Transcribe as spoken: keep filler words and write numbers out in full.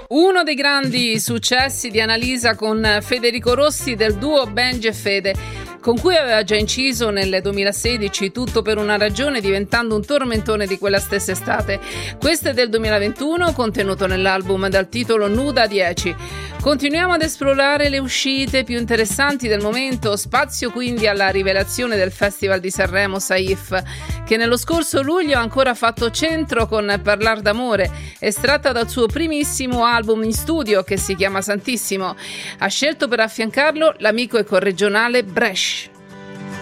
Uno dei grandi successi di Annalisa con Federico Rossi del duo Benji e Fede, con cui aveva già inciso nel duemilasedici Tutto per una ragione, diventando un tormentone di quella stessa estate. Questo è del duemilaventuno, contenuto nell'album dal titolo Nuda dieci. Continuiamo ad esplorare le uscite più interessanti del momento, spazio quindi alla rivelazione del Festival di Sanremo Saif, che nello scorso luglio ha ancora fatto centro con Parlar d'amore, estratta dal suo primissimo album in studio che si chiama Santissimo. Ha scelto per affiancarlo l'amico e corregionale Brescia.